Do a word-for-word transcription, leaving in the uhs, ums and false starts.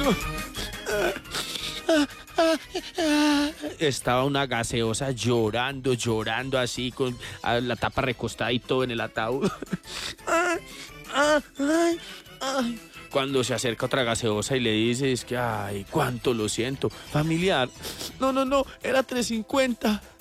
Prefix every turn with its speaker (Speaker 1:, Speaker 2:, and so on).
Speaker 1: Estaba una gaseosa llorando, llorando así, con a, la tapa recostada y todo en el ataúd. Cuando se acerca otra gaseosa y le dice, es que, ay, cuánto lo siento. Familiar, no, no, no, era tres cincuenta.